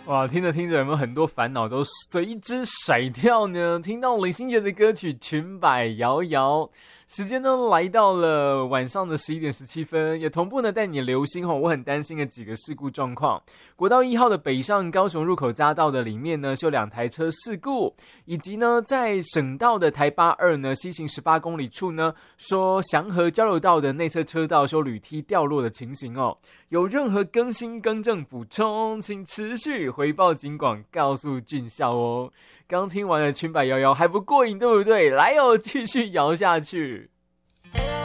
哇，听着听着有没有很多烦恼都随之甩掉呢？听到李心洁的歌曲《裙摆摇摇》，时间呢来到了晚上的11:17，也同步呢带你留心我很担心的几个事故状况。国道1号的北上高雄入口匝道的里面呢，就2台车事故，以及呢在省道的台8-2呢西行18公里处呢，说祥和交流道的内侧车道说铝梯掉落的情形哦。有任何更新更正补充，请持续回报警广告诉俊孝哦。刚听完了裙摆摇摇还不过瘾，对不对？来哦，继续摇下去。